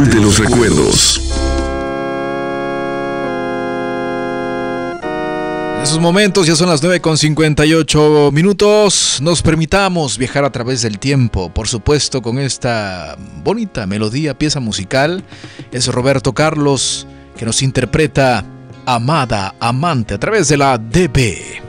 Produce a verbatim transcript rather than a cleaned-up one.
baúl de los recuerdos. En esos momentos ya son las nueve con cincuenta y ocho minutos. Nos permitamos viajar a través del tiempo, por supuesto, con esta bonita melodía, pieza musical. Es Roberto Carlos que nos interpreta Amada, Amante a través de la D B.